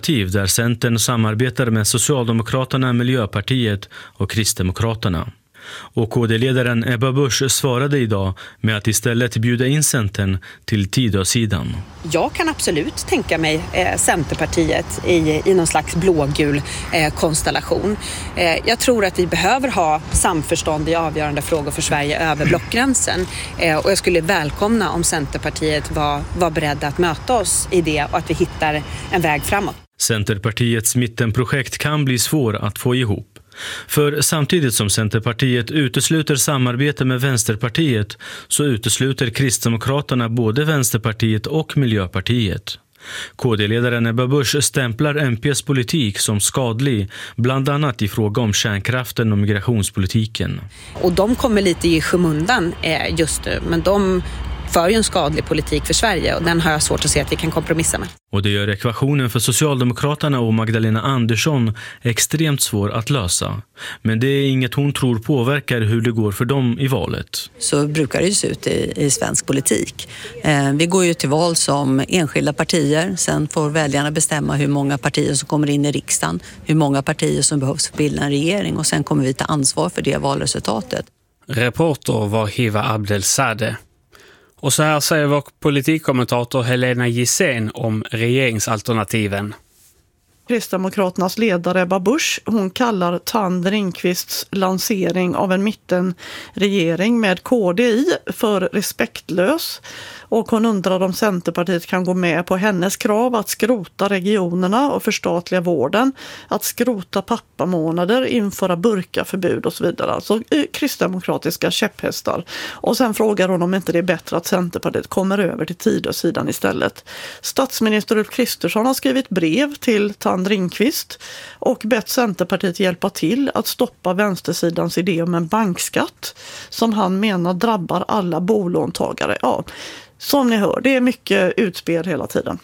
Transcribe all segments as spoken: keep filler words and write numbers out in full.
budgetalternativ där Centern samarbetar med Socialdemokraterna, Miljöpartiet och Kristdemokraterna. Och K D-ledaren Ebba Busch svarade idag med att istället bjuda in Centern till Tidösidan. Jag kan absolut tänka mig eh, Centerpartiet i, i någon slags blågul eh, konstellation. Eh, jag tror att vi behöver ha samförstånd i avgörande frågor för Sverige över blockgränsen. Eh, och jag skulle välkomna om Centerpartiet var, var beredda att möta oss i det och att vi hittar en väg framåt. Centerpartiets mittenprojekt kan bli svår att få ihop. För samtidigt som Centerpartiet utesluter samarbete med Vänsterpartiet så utesluter Kristdemokraterna både Vänsterpartiet och Miljöpartiet. K D-ledaren Ebba Busch stämplar M P:s politik som skadlig, bland annat i fråga om kärnkraften och migrationspolitiken. Och de kommer lite i skymundan just nu, men de för ju en skadlig politik för Sverige och den har jag svårt att se att vi kan kompromissa med. Och det gör ekvationen för Socialdemokraterna och Magdalena Andersson extremt svår att lösa. Men det är inget hon tror påverkar hur det går för dem i valet. Så brukar det ju se ut i, i svensk politik. Eh, vi går ju till val som enskilda partier. Sen får väljarna bestämma hur många partier som kommer in i riksdagen. Hur många partier som behövs för att bilda en regering. Och sen kommer vi ta ansvar för det valresultatet. Reporter var Hiva Abdelsade. Och så här säger vår politikkommentator Helena Gissén om regeringsalternativen. Kristdemokraternas ledare Ebba Busch, hon kallar Tand Ringqvists lansering av en mittenregering med K D i för respektlös. Och hon undrar om Centerpartiet kan gå med på hennes krav att skrota regionerna och förstatliga vården, att skrota pappamånader, införa burkaförbud och så vidare. Alltså kristdemokratiska käpphästar. Och sen frågar hon om inte det är bättre att Centerpartiet kommer över till Tidösidan istället. Statsminister Ulf Kristersson har skrivit brev till Tand Ringqvist och bett Centerpartiet hjälpa till att stoppa vänstersidans idé om en bankskatt som han menar drabbar alla bolåntagare. Ja, som ni hör, det är mycket utspel hela tiden.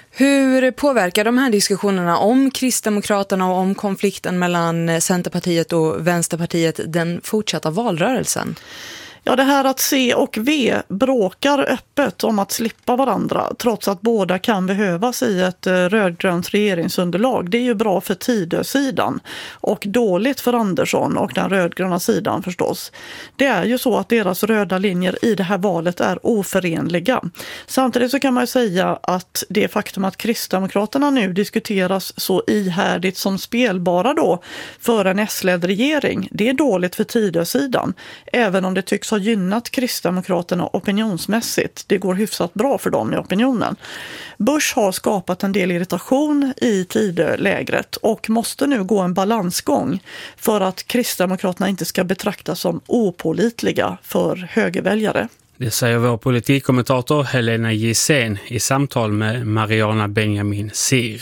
Hur påverkar de här diskussionerna om Kristdemokraterna och om konflikten mellan Centerpartiet och Vänsterpartiet den fortsatta valrörelsen? Ja, det här att C och V bråkar öppet om att slippa varandra trots att båda kan behövas i ett rödgrönt regeringsunderlag. Det är ju bra för Tidösidan och dåligt för Andersson och den rödgröna sidan förstås. Det är ju så att deras röda linjer i det här valet är oförenliga. Samtidigt så kan man ju säga att det faktum att Kristdemokraterna nu diskuteras så ihärdigt som spelbara då för en S-ledd regering, det är dåligt för Tidösidan. Även om det tycks ha gynnat Kristdemokraterna opinionsmässigt. Det går hyfsat bra för dem i opinionen. Busch har skapat en del irritation i Tidölägret och måste nu gå en balansgång för att Kristdemokraterna inte ska betraktas som opålitliga för högerväljare. Det säger vår politikkommentator Helena Gissén i samtal med Mariana Benjamin Sir.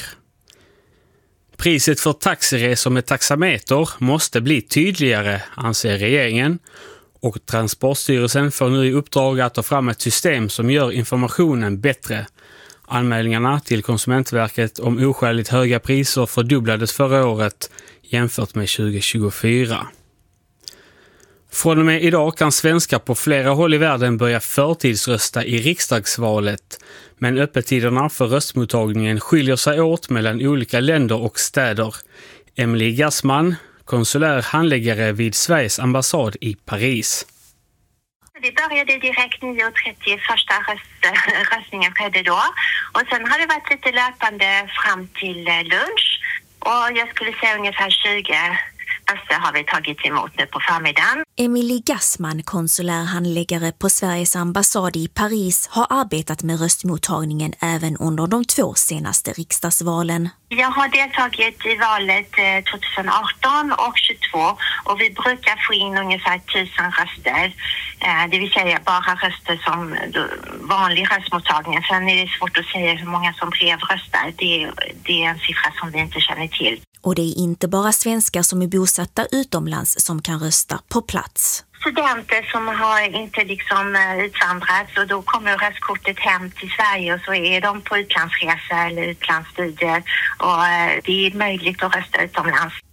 Priset för taxiresor med taxameter måste bli tydligare, anser regeringen. Och Transportstyrelsen får nu i uppdrag att ta fram ett system som gör informationen bättre. Anmälningarna till Konsumentverket om oskäligt höga priser fördubblades förra året jämfört med tjugo tjugofyra. Från och med idag kan svenskar på flera håll i världen börja förtidsrösta i riksdagsvalet. Men öppettiderna för röstmottagningen skiljer sig åt mellan olika länder och städer. Emily Gassman, konsulär handläggare vid Sveriges ambassad i Paris. Vi började direkt nio och trettio, första röst, röstningen skedde då. Och sen har det varit lite löpande fram till lunch. Och jag skulle säga ungefär tjugo röster har vi tagit emot nu på förmiddagen. Emily Gassman, konsulär handläggare på Sveriges ambassad i Paris, har arbetat med röstmottagningen även under de två senaste riksdagsvalen. Jag har deltagit i valet tjugo arton och tjugotvå och vi brukar få in ungefär tusen röster. Det vill säga bara röster som vanlig röstmottagning. Sen är det svårt att säga hur många som brevröstar. Det, det är en siffra som vi inte känner till. Och det är inte bara svenskar som är bosatta utomlands som kan rösta på plats. Studenter som har inte liksom utvandrat och då kommer röstkortet hem till Sverige och så är de på utlandsresa eller utlandsstudier och det är möjligt att rösta utomlands.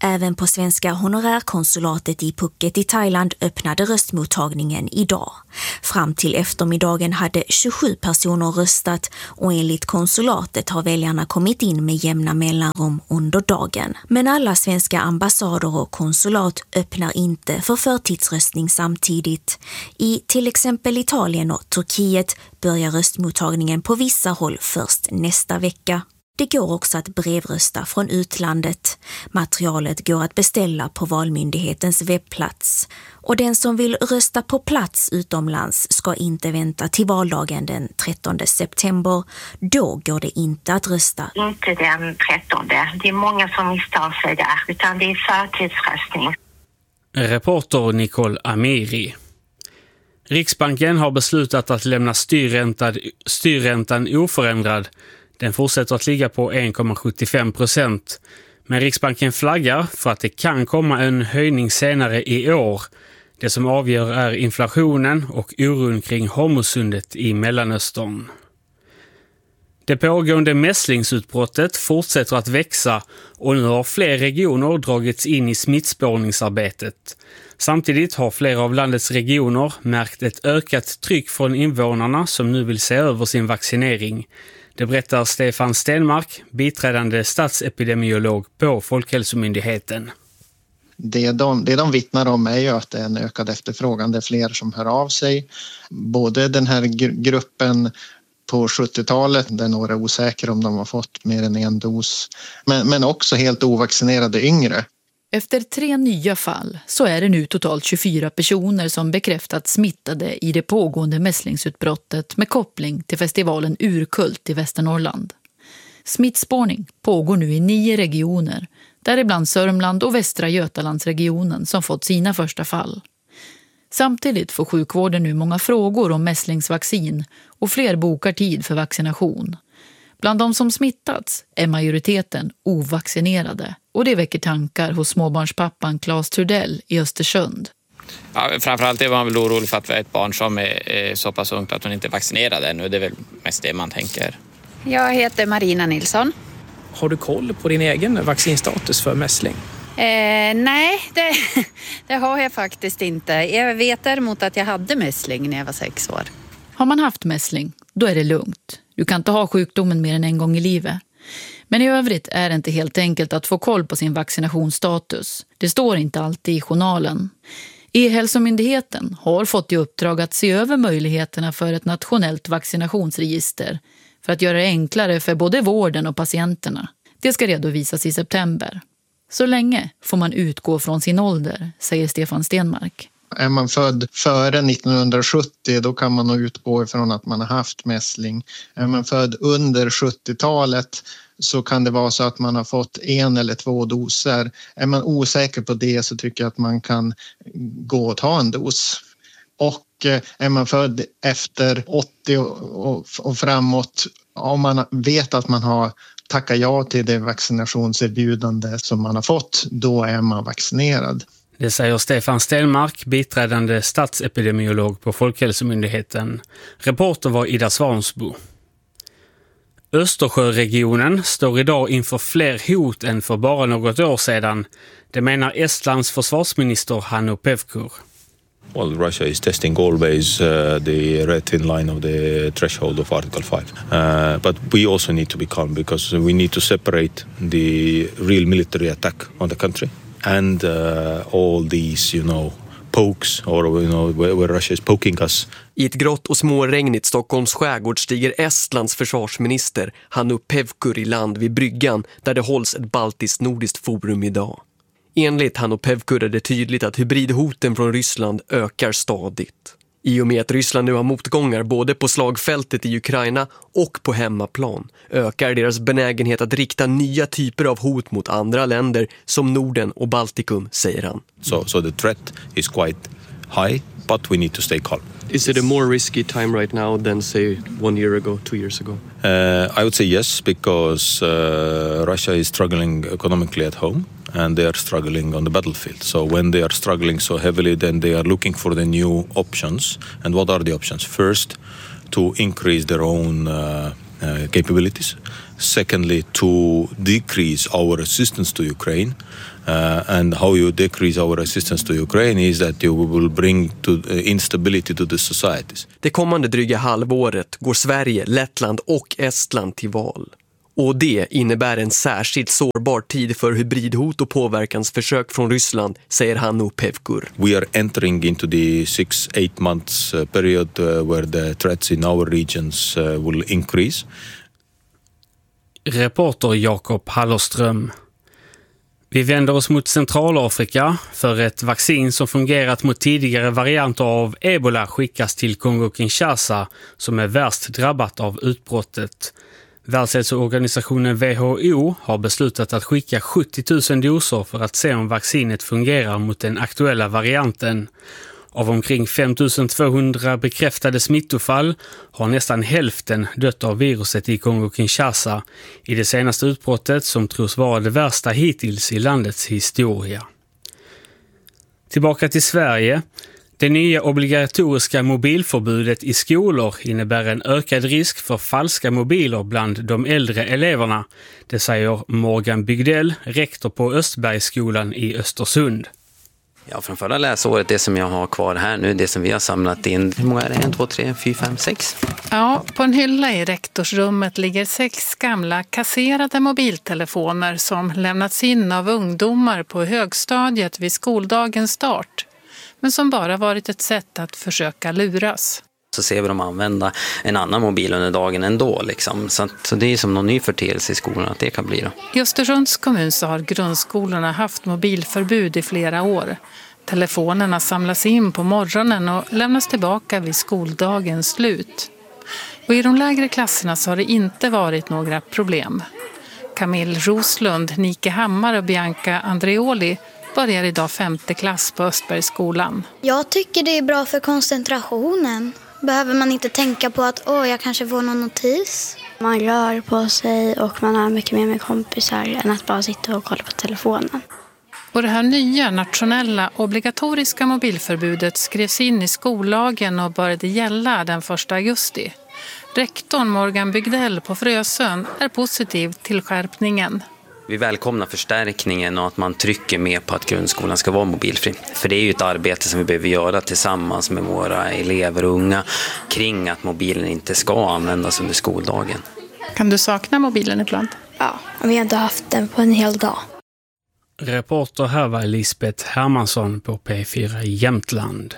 Även på svenska honorärkonsulatet i Phuket i Thailand öppnade röstmottagningen idag. Fram till eftermiddagen hade tjugosju personer röstat och enligt konsulatet har väljarna kommit in med jämna mellanrum under dagen. Men alla svenska ambassader och konsulat öppnar inte för förtidsröstning samtidigt. I till exempel Italien och Turkiet börjar röstmottagningen på vissa håll först nästa vecka. Det går också att brevrösta från utlandet. Materialet går att beställa på Valmyndighetens webbplats. Och den som vill rösta på plats utomlands ska inte vänta till valdagen den trettonde september. Då går det inte att rösta. Inte den trettonde. Det är många som misstar sig där, utan det är förtidsröstning. Reporter Nicole Amiri. Riksbanken har beslutat att lämna styrräntan, styrräntan oförändrad. Den fortsätter att ligga på en komma sjuttiofem procent. Men Riksbanken flaggar för att det kan komma en höjning senare i år. Det som avgör är inflationen och oron kring Hormuzsundet i Mellanöstern. Det pågående mässlingsutbrottet fortsätter att växa och nu har fler regioner dragits in i smittspårningsarbetet. Samtidigt har flera av landets regioner märkt ett ökat tryck från invånarna som nu vill se över sin vaccinering. Det berättar Stefan Stenmark, biträdande statsepidemiolog på Folkhälsomyndigheten. Det de, det de vittnar om är ju att det är en ökad efterfrågan. Det är fler som hör av sig. Både den här gruppen på sjuttiotalet där några är osäkra om de har fått mer än en dos. Men, men också helt ovaccinerade yngre. Efter tre nya fall så är det nu totalt tjugofyra personer som bekräftat smittade i det pågående mässlingsutbrottet med koppling till festivalen Urkult i Västernorrland. Smittspårning pågår nu i nio regioner, däribland Sörmland och Västra Götalandsregionen som fått sina första fall. Samtidigt får sjukvården nu många frågor om mässlingsvaccin och fler bokar tid för vaccination. Bland de som smittats är majoriteten ovaccinerade och det väcker tankar hos småbarnspappan Claes Trudell i Östersund. Ja, framförallt är man väl orolig för att vi är ett barn som är, är så pass ungt att hon inte är vaccinerad ännu. Det är väl mest det man tänker. Jag heter Marina Nilsson. Har du koll på din egen vaccinstatus för mässling? Eh, nej, det, det har jag faktiskt inte. Jag vet däremot att jag hade mässling när jag var sex år. Har man haft mässling, då är det lugnt. Du kan inte ha sjukdomen mer än en gång i livet. Men i övrigt är det inte helt enkelt att få koll på sin vaccinationsstatus. Det står inte alltid i journalen. E-hälsomyndigheten har fått i uppdrag att se över möjligheterna för ett nationellt vaccinationsregister för att göra det enklare för både vården och patienterna. Det ska redovisas i september. Så länge får man utgå från sin ålder, säger Stefan Stenmark. Är man född före nittonhundrasjuttio då kan man nog utgå ifrån att man har haft mässling. Är man född under sjuttiotalet så kan det vara så att man har fått en eller två doser. Är man osäker på det så tycker jag att man kan gå och ta en dos. Och är man född efter åttio och, och framåt, om man vet att man har tackat ja till det vaccinationserbjudande som man har fått, då är man vaccinerad. Det säger Stefan Stenmark, biträdande statsepidemiolog på Folkhälsomyndigheten. Reporter var Ida Svansbo. Östersjöregionen står idag inför fler hot än för bara något år sedan. Det menar Estlands försvarsminister Hannu Pevkur. Well, Russia is testing always uh, the red thin line of the threshold of Article five. Uh, but we also need to be calm because we need to separate the real military attack on the country and uh, all these, you know, pokes or, you know, where, where Russia is poking us. I ett grått och småregnigt Stockholms skärgård stiger Estlands försvarsminister Hannu Pevkur i land vid bryggan där det hålls ett baltiskt-nordiskt forum idag. Enligt Hannu Pevkur är det tydligt att hybridhoten från Ryssland ökar stadigt. I och med att Ryssland nu har motgångar både på slagfältet i Ukraina och på hemmaplan ökar deras benägenhet att rikta nya typer av hot mot andra länder som Norden och Baltikum, säger han. So, so the threat is quite high, but we need to stay calm. Is it a more risky time right now than, say, one year ago, two years ago? Uh, I would say yes, because uh, Russia is struggling economically at home and they are struggling on the battlefield. So when they are struggling so heavily, then they are looking for the new options. And what are the options? First, to increase their own uh, uh, capabilities. Secondly, to decrease our assistance to Ukraine. Uh, and how you decrease our assistance to Ukraine is that you will bring to, uh, instability to the societies. Det kommande dryga halvåret går Sverige, Lettland och Estland till val. Och det innebär en särskilt sårbar tid för hybridhot och påverkansförsök från Ryssland, säger Hannu Pevkur. We are entering into the six, eight months uh, period uh, where the threats in our regions uh, will increase. Reporter Jakob Hallerström. Vi vänder oss mot Centralafrika för ett vaccin som fungerat mot tidigare varianter av Ebola skickas till Kongo-Kinshasa som är värst drabbat av utbrottet. Världshälsoorganisationen W H O har beslutat att skicka sjuttio tusen doser för att se om vaccinet fungerar mot den aktuella varianten. Av omkring fem tusen tvåhundra bekräftade smittofall har nästan hälften dött av viruset i Kongo-Kinshasa i det senaste utbrottet som tros vara det värsta hittills i landets historia. Tillbaka till Sverige. Det nya obligatoriska mobilförbudet i skolor innebär en ökad risk för falska mobiler bland de äldre eleverna. Det säger Morgan Bygdell, rektor på Östbergsskolan i Östersund. Ja, från förra läsåret, det som jag har kvar här nu, det som vi har samlat in. Hur många är det? En, två, tre, fyra, fem, sex? Ja, på en hylla i rektorsrummet ligger sex gamla kasserade mobiltelefoner som lämnats in av ungdomar på högstadiet vid skoldagens start. Men som bara varit ett sätt att försöka luras. Så ser vi dem använda en annan mobil under dagen ändå. Liksom. Så, att, så det är som någon ny förteelse i skolan att det kan bli. Då. I Östersunds kommun så har grundskolorna haft mobilförbud i flera år. Telefonerna samlas in på morgonen och lämnas tillbaka vid skoldagens slut. Och i de lägre klasserna så har det inte varit några problem. Camille Roslund, Nike Hammar och Bianca Andreoli börjar idag femte klass på Östbergsskolan. Jag tycker det är bra för koncentrationen. Behöver man inte tänka på att åh, jag kanske får någon notis. Man rör på sig och man har mycket mer med kompisar än att bara sitta och kolla på telefonen. Och det här nya nationella obligatoriska mobilförbudet skrevs in i skollagen och började gälla den första augusti. Rektorn Morgan Bygdell på Frösön är positiv till skärpningen. Vi välkomnar förstärkningen och att man trycker mer på att grundskolan ska vara mobilfri. För det är ju ett arbete som vi behöver göra tillsammans med våra elever och unga kring att mobilen inte ska användas under skoldagen. Kan du sakna mobilen ibland? Ja, vi har inte haft den på en hel dag. Reporter här var Lisbeth Hermansson på P fyra i Jämtland.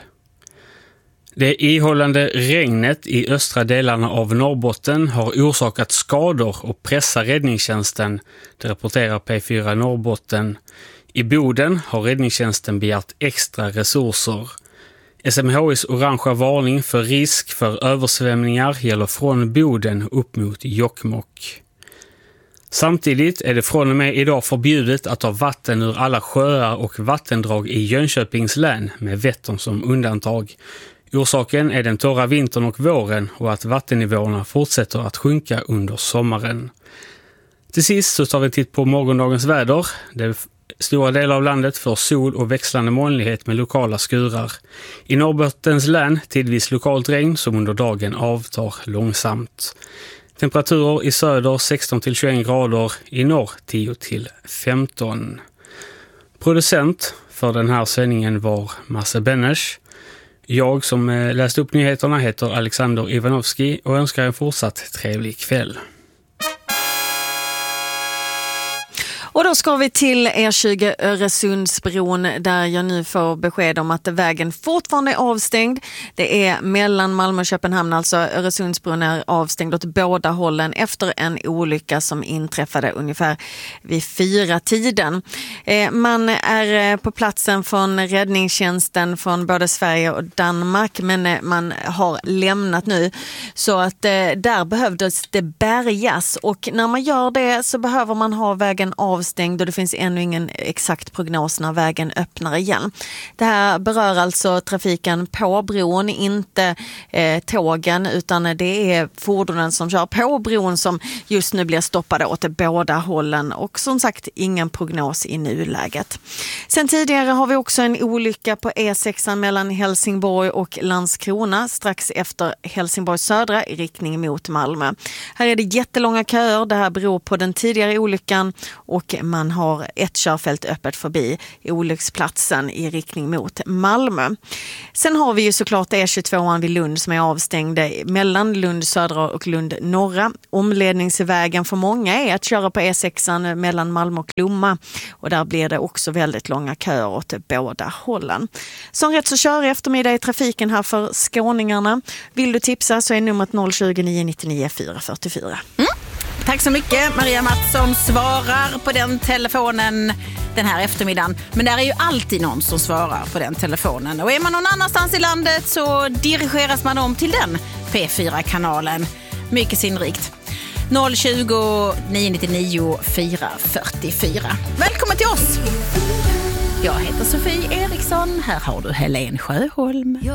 Det ihållande regnet i östra delarna av Norrbotten har orsakat skador och pressar räddningstjänsten, det rapporterar P fyra Norrbotten. I Boden har räddningstjänsten begärt extra resurser. S M H I:s orangea varning för risk för översvämningar gäller från Boden upp mot Jokkmokk. Samtidigt är det från och med idag förbjudet att ta vatten ur alla sjöar och vattendrag i Jönköpings län med Vättern som undantag. Orsaken är den torra vintern och våren och att vattennivåerna fortsätter att sjunka under sommaren. Till sist så tar vi en titt på morgondagens väder. Det är stora delar av landet får sol och växlande molnighet med lokala skurar. I Norrbottens län tidvis lokalt regn som under dagen avtar långsamt. Temperaturer i söder sexton till tjugoett grader, i norr tio till femton. Producent för den här sändningen var Masse Benesch. Jag som läste upp nyheterna heter Alexander Ivanovski och önskar en fortsatt trevlig kväll. Och då ska vi till E tjugo Öresundsbron där jag nu får besked om att vägen fortfarande är avstängd. Det är mellan Malmö och Köpenhamn, alltså Öresundsbron är avstängd åt båda hållen efter en olycka som inträffade ungefär vid fyra tiden. Man är på platsen från räddningstjänsten från både Sverige och Danmark, men man har lämnat nu. Så att där behövdes det bärgas, och när man gör det så behöver man ha vägen avstängd och det finns ännu ingen exakt prognos när vägen öppnar igen. Det här berör alltså trafiken på bron, inte eh, tågen, utan det är fordonen som kör på bron som just nu blir stoppade åt båda hållen, och som sagt ingen prognos i nu. nuläget. Sen tidigare har vi också en olycka på E sex mellan Helsingborg och Landskrona strax efter Helsingborg södra i riktning mot Malmö. Här är det jättelånga köer. Det här beror på den tidigare olyckan och man har ett körfält öppet förbi olycksplatsen i riktning mot Malmö. Sen har vi ju såklart E tjugotvåan vid Lund som är avstängd mellan Lund södra och Lund norra. Omledningsvägen för många är att köra på E sexan mellan Malmö och Lomma och där blir det också väldigt långa köer åt båda hållen. Som rätt så kör i eftermiddag i trafiken här för skåningarna. Vill du tipsa så är numret noll tjugo, nio nittionio, fyra fyrtiofyra. Mm. Tack så mycket. Maria Mattsson svarar på den telefonen den här eftermiddagen. Men där är ju alltid någon som svarar på den telefonen. Och är man någon annanstans i landet så dirigeras man om till den P fyra-kanalen. Mycket sinnrikt. noll tjugo, nio nittionio, fyra fyrtiofyra. Välkommen till oss! Jag heter Sofie Eriksson. Här har du Helen Sjöholm.